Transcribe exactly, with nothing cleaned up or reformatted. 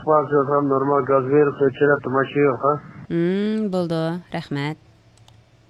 chiqmoqchi bo'lsam normal gaz berib o'chirib turmoqchi yo'q ha. Hmm, bo'ldi, rahmat.